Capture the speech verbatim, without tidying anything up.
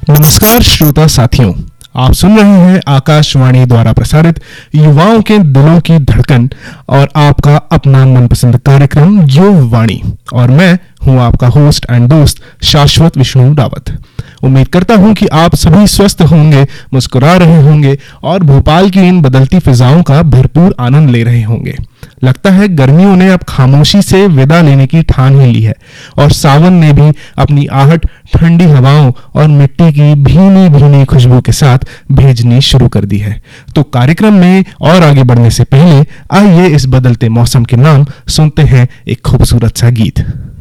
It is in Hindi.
नमस्कार श्रोता साथियों, आप सुन रहे हैं आकाशवाणी द्वारा प्रसारित युवाओं के दिलों की धड़कन और आपका अपना मनपसंद कार्यक्रम युववाणी। और मैं हूं आपका होस्ट एंड दोस्त शाश्वत विष्णु रावत। उम्मीद करता हूं कि आप सभी स्वस्थ होंगे, मुस्कुरा रहे होंगे और भोपाल की इन बदलती फिजाओं का भरपूर आनंद ले रहे होंगे। लगता है गर्मियों ने अब खामोशी से विदा लेने की ठान ही ली है और सावन ने भी अपनी आहट ठंडी हवाओं और मिट्टी की भीनी भीनी खुशबू के साथ भेजनी शुरू कर दी है। तो कार्यक्रम में और आगे बढ़ने से पहले आइए इस बदलते मौसम के नाम सुनते हैं एक खूबसूरत सा गीत।